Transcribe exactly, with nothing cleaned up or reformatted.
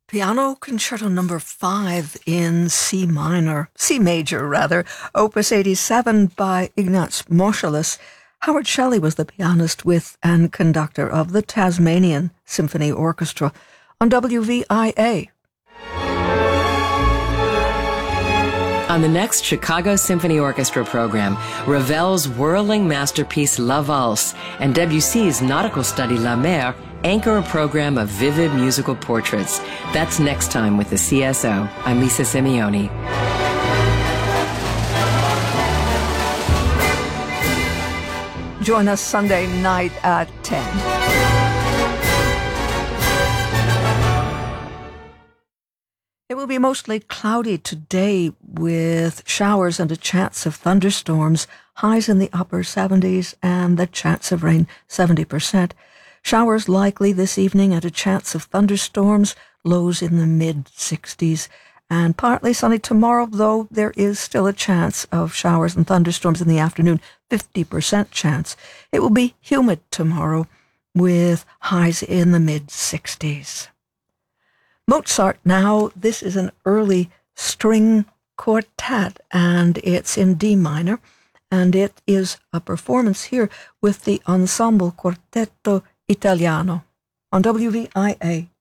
Piano Concerto Number Five in C minor, C major rather, Opus eighty-seven by Ignaz Moscheles. Howard Shelley was the pianist with and conductor of the Tasmanian Symphony Orchestra on W V I A. On the next Chicago Symphony Orchestra program, Ravel's whirling masterpiece La Valse and Debussy's nautical study La Mer anchor a program of vivid musical portraits. That's next time with the C S O. I'm Lisa Simeoni. Join us Sunday night at ten. It will be mostly cloudy today with showers and a chance of thunderstorms, highs in the upper seventies and the chance of rain seventy percent. Showers likely this evening and a chance of thunderstorms, lows in the mid-sixties. And partly sunny tomorrow, though there is still a chance of showers and thunderstorms in the afternoon, fifty percent chance. It will be humid tomorrow with highs in the mid-sixties. Mozart now, this is an early string quartet, and it's in D minor, and it is a performance here with the Ensemble Quartetto Italiano on W V I A.